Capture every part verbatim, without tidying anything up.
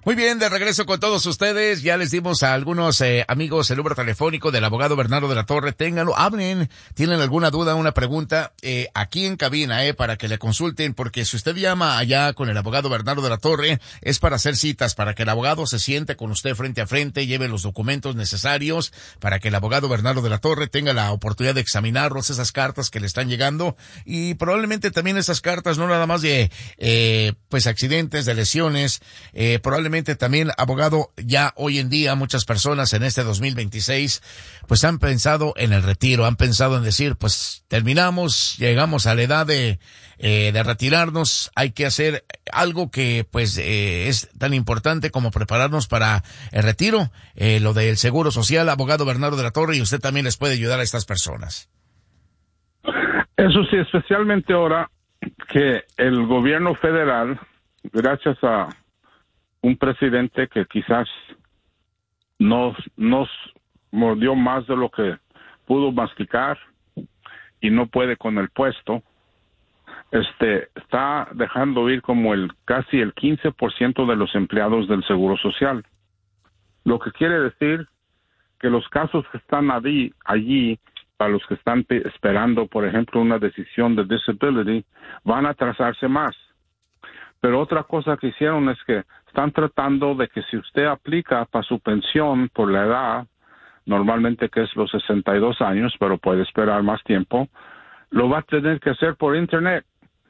Muy bien, de regreso con todos ustedes. Ya les dimos a algunos eh, amigos el número telefónico del abogado Bernardo de la Torre. Ténganlo, hablen, tienen alguna duda, una pregunta, eh, aquí en cabina, eh, para que le consulten, porque si usted llama allá con el abogado Bernardo de la Torre, es para hacer citas, para que el abogado se siente con usted frente a frente, lleve los documentos necesarios, para que el abogado Bernardo de la Torre tenga la oportunidad de examinarlos, esas cartas que le están llegando, y probablemente también esas cartas, no nada más de, eh, pues accidentes, de lesiones, eh, probablemente también, abogado, ya hoy en día muchas personas en este dos mil veintiséis pues han pensado en el retiro, han pensado en decir, pues terminamos, llegamos a la edad de eh, de retirarnos, hay que hacer algo que pues eh, es tan importante como prepararnos para el retiro, eh, lo del Seguro Social. Abogado Bernardo de la Torre, y usted también les puede ayudar a estas personas. Eso sí, especialmente ahora que el gobierno federal, gracias a un presidente que quizás nos, nos mordió más de lo que pudo masticar y no puede con el puesto, este está dejando ir como el casi el quince por ciento de los empleados del Seguro Social. Lo que quiere decir que los casos que están allí, allí para los que están esperando, por ejemplo, una decisión de disability, van a atrasarse más. Pero otra cosa que hicieron es que están tratando de que si usted aplica para su pensión por la edad, normalmente que es los sesenta y dos años, pero puede esperar más tiempo, lo va a tener que hacer por internet.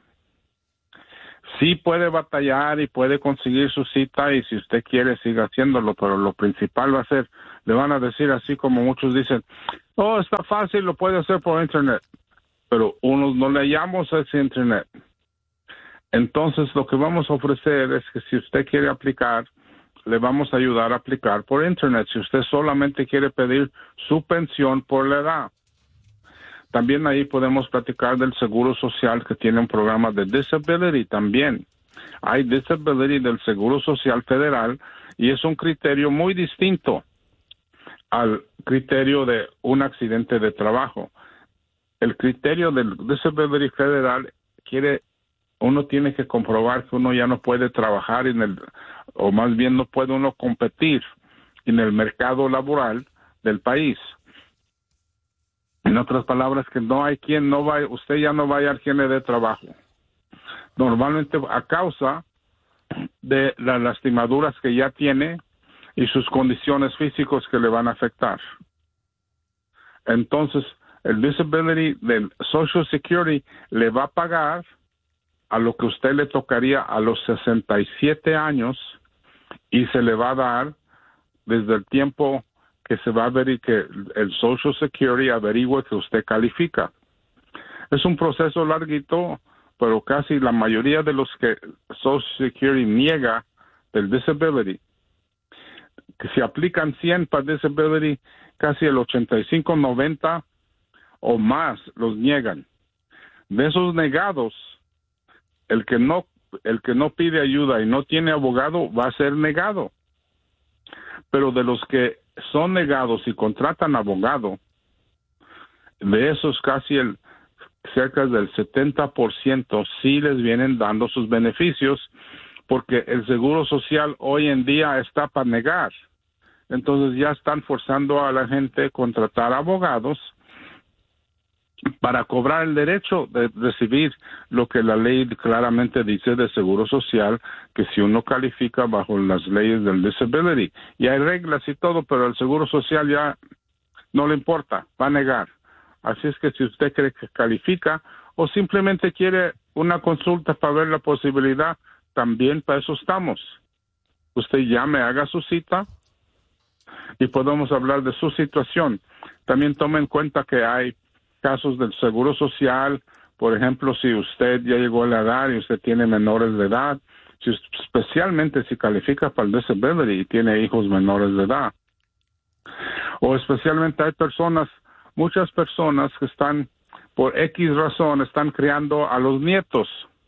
Sí puede batallar y puede conseguir su cita, y si usted quiere siga haciéndolo, pero lo principal va a ser, le van a decir así como muchos dicen, oh, está fácil, lo puede hacer por internet, pero unos no le hallamos a ese internet. Entonces, lo que vamos a ofrecer es que si usted quiere aplicar, le vamos a ayudar a aplicar por internet. Si usted solamente quiere pedir su pensión por la edad. También ahí podemos platicar del Seguro Social, que tiene un programa de disability también. Hay disability del Seguro Social Federal y es un criterio muy distinto al criterio de un accidente de trabajo. El criterio del disability federal quiere uno tiene que comprobar que uno ya no puede trabajar en el, o más bien no puede uno competir en el mercado laboral del país. En otras palabras, que no hay quien no vaya, usted ya no va a hallar quien le dé trabajo. Normalmente a causa de las lastimaduras que ya tiene y sus condiciones físicas que le van a afectar. Entonces, el disability del Social Security le va a pagar a lo que usted le tocaría a los sesenta y siete años, y se le va a dar desde el tiempo que se va a ver y que el Social Security averigüe que usted califica. Es un proceso larguito, pero casi la mayoría de los que Social Security niega del disability, que si aplican cien para disability, casi el ochenta y cinco, noventa o más los niegan. De esos negados, el que no el que no pide ayuda y no tiene abogado va a ser negado. Pero de los que son negados y contratan abogado, de esos casi el cerca del setenta por ciento sí les vienen dando sus beneficios, porque el Seguro Social hoy en día está para negar. Entonces ya están forzando a la gente a contratar abogados para cobrar el derecho de recibir lo que la ley claramente dice de Seguro Social, que si uno califica bajo las leyes del disability, y hay reglas y todo, pero el Seguro Social ya no le importa, va a negar. Así es que si usted cree que califica o simplemente quiere una consulta para ver la posibilidad, también para eso estamos. Usted llame, haga su cita y podemos hablar de su situación. También tome en cuenta que hay casos del Seguro Social, por ejemplo, si usted ya llegó a la edad y usted tiene menores de edad, si, especialmente si califica para el disability y tiene hijos menores de edad. O especialmente hay personas, muchas personas que están, por X razón, están criando a los nietos.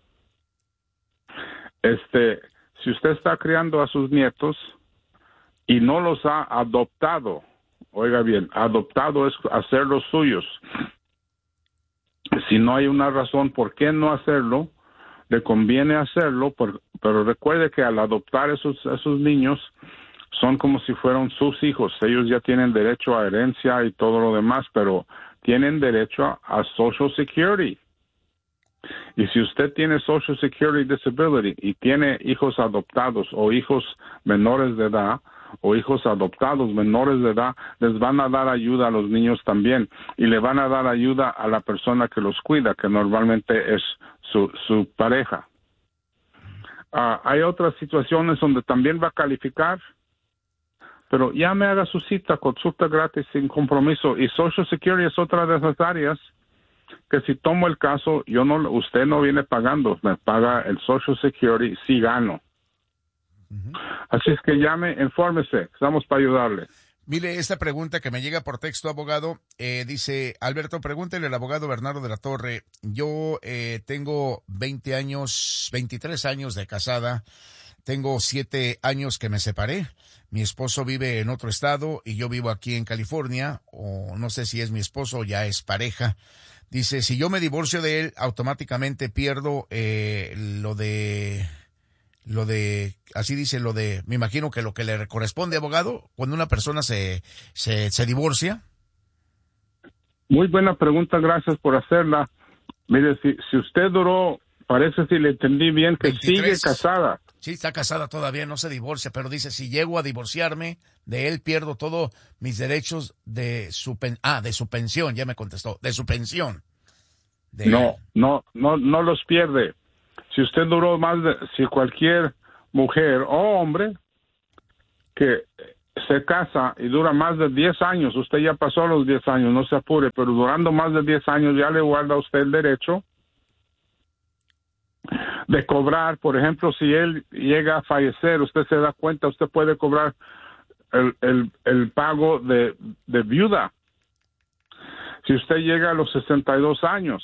Este, si usted está criando a sus nietos y no los ha adoptado, oiga bien, adoptado es hacerlos suyos. Si no hay una razón por qué no hacerlo, le conviene hacerlo, por, pero recuerde que al adoptar esos, esos niños, son como si fueran sus hijos. Ellos ya tienen derecho a herencia y todo lo demás, pero tienen derecho a, a Social Security. Y si usted tiene Social Security Disability y tiene hijos adoptados o hijos menores de edad o hijos adoptados menores de edad, les van a dar ayuda a los niños también y le van a dar ayuda a la persona que los cuida, que normalmente es su, su pareja. Uh, hay otras situaciones donde también va a calificar, pero ya me haga su cita, consulta gratis sin compromiso. Y Social Security es otra de esas áreas que si tomo el caso, yo no, usted no viene pagando, me paga el Social Security si gano. Uh-huh. Así es que llame, infórmese, estamos para ayudarle. Mire, esta pregunta que me llega por texto, abogado, eh, dice, Alberto, pregúntele al abogado Bernardo de la Torre, yo eh, tengo veinte años, veintitrés años de casada, tengo siete años que me separé, mi esposo vive en otro estado y yo vivo aquí en California, o no sé si es mi esposo o ya es pareja. Dice, si yo me divorcio de él, automáticamente pierdo eh, lo de, lo de, así dice, lo de, me imagino que lo que le corresponde, abogado, cuando una persona se, se, se divorcia. Muy buena pregunta, gracias por hacerla. Mire, si, si usted duró, parece si le entendí bien, que veintitrés sigue casada. Sí, está casada todavía, no se divorcia, pero dice, si llego a divorciarme de él, pierdo todos mis derechos de su pen ah, de su pensión, ya me contestó, de su pensión. De no, él. no, no, no los pierde. Si usted duró más de, si cualquier mujer o hombre que se casa y dura más de diez años, usted ya pasó los diez años, no se apure, pero durando más de diez años ya le guarda a usted el derecho de cobrar. Por ejemplo, si él llega a fallecer, usted se da cuenta, usted puede cobrar el, el, el pago de, de viuda. Si usted llega a los sesenta y dos años,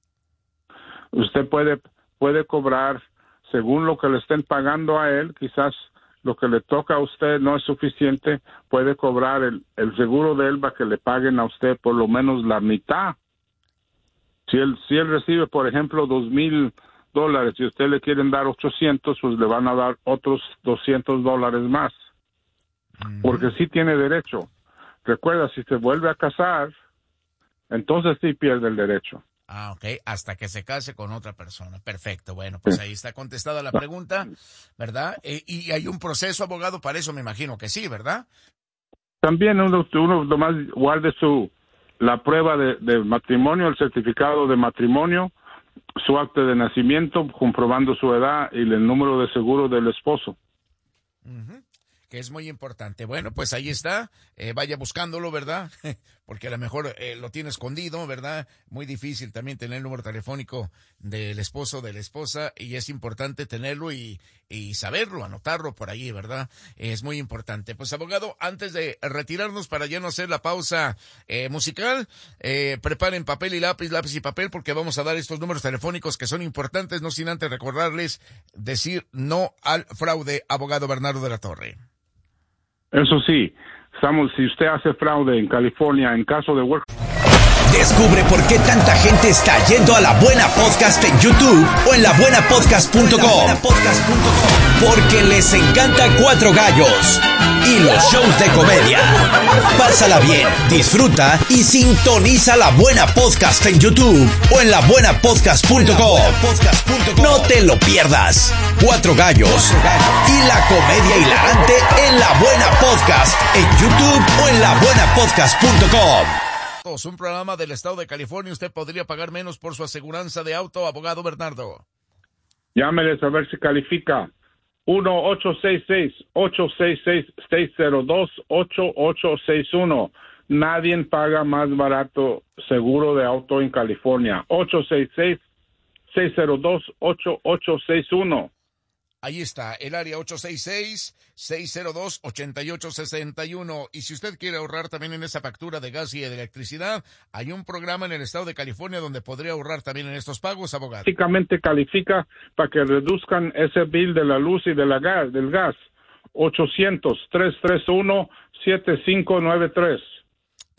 usted puede, puede cobrar, según lo que le estén pagando a él, quizás lo que le toca a usted no es suficiente, puede cobrar el, el seguro de él para que le paguen a usted por lo menos la mitad. Si él, si él recibe, por ejemplo, dos mil dólares y usted le quieren dar ochocientos, pues le van a dar otros doscientos dólares más. Mm. Porque sí tiene derecho. Recuerda, si se vuelve a casar, entonces sí pierde el derecho. Ah, ok, hasta que se case con otra persona. Perfecto, bueno, pues sí. Ahí está contestada la pregunta, ¿verdad? Eh, y hay un proceso, abogado, para eso me imagino que sí, ¿verdad? También uno, uno nomás guarde su, la prueba de, de matrimonio, el certificado de matrimonio, su acta de nacimiento, comprobando su edad y el número de seguro del esposo. Uh-huh. Que es muy importante. Bueno, pues ahí está, eh, vaya buscándolo, ¿verdad? Porque a lo mejor eh, lo tiene escondido, ¿verdad? Muy difícil también tener el número telefónico del esposo o de la esposa y es importante tenerlo y, y saberlo, anotarlo por ahí, ¿verdad? Es muy importante. Pues abogado, antes de retirarnos para ya no hacer la pausa eh, musical, eh, preparen papel y lápiz, lápiz y papel porque vamos a dar estos números telefónicos que son importantes, no sin antes recordarles decir no al fraude, abogado Bernardo de la Torre. Eso sí, estamos, si usted hace fraude en California, en caso de work. Descubre por qué tanta gente está yendo a La Buena Podcast en YouTube o en la buena podcast punto com. Porque les encanta Cuatro Gallos y los shows de comedia. Pásala bien, disfruta y sintoniza La Buena Podcast en YouTube o en la buena podcast punto com. No te lo pierdas. Cuatro Gallos y la comedia hilarante en La Buena Podcast en YouTube o en la buena podcast punto com. Un programa del estado de California, usted podría pagar menos por su aseguranza de auto, abogado Bernardo. Llámeles a ver si califica. uno ocho seis seis, ocho seis seis, seis cero dos, ocho ocho seis uno. Nadie paga más barato seguro de auto en California. ocho seis seis, seis cero dos, ocho ocho seis uno. Ahí está, el área ocho seis seis, seis cero dos, ocho ocho seis uno. Y si usted quiere ahorrar también en esa factura de gas y de electricidad, hay un programa en el estado de California donde podría ahorrar también en estos pagos, abogado. Básicamente califica para que reduzcan ese bill de la luz y de la gas, del gas. ochocientos, tres tres uno, siete cinco nueve tres.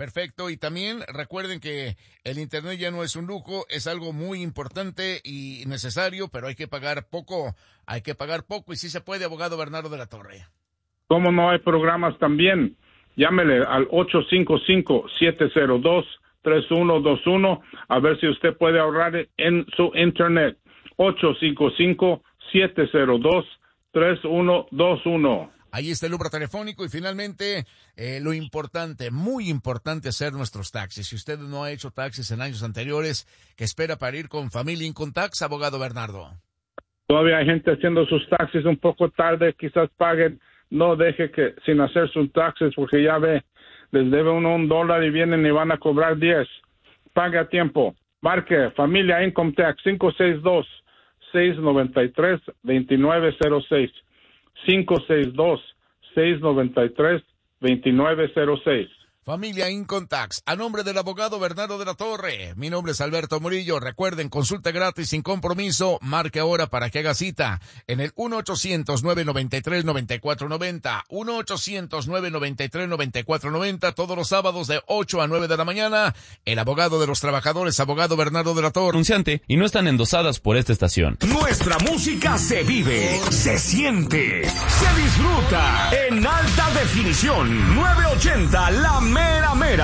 Perfecto, y también recuerden que el internet ya no es un lujo, es algo muy importante y necesario, pero hay que pagar poco, hay que pagar poco y sí se puede, abogado Bernardo de la Torre. ¿Cómo no hay programas también? Llámele al ocho cinco cinco, siete cero dos, tres uno dos uno a ver si usted puede ahorrar en su internet. ocho cinco cinco, siete cero dos, tres uno dos uno. Ahí está el número telefónico y finalmente eh, lo importante, muy importante hacer nuestros taxis. Si usted no ha hecho taxis en años anteriores, ¿qué espera para ir con Family Income Tax, abogado Bernardo? Todavía hay gente haciendo sus taxis un poco tarde, quizás paguen. No deje que sin hacer sus taxis porque ya ve, les debe uno un dólar y vienen y van a cobrar diez. Pague a tiempo. Marque Familia Income Tax cinco seis dos, seis nueve tres, dos nueve cero seis. cinco seis dos, seis nueve tres, dos nueve cero seis. Familia Income Tax, a nombre del abogado Bernardo de la Torre. Mi nombre es Alberto Murillo. Recuerden, consulta gratis sin compromiso. Marque ahora para que haga cita en el uno ochocientos, nueve noventa y tres, noventa y cuatro noventa. uno ochocientos, nueve noventa y tres, noventa y cuatro noventa. Todos los sábados de ocho a nueve de la mañana. El abogado de los trabajadores, abogado Bernardo de la Torre. Anunciante y no están endosadas por esta estación. Nuestra música se vive, se siente, se disfruta en alta definición. nueve ochenta, la mera mera.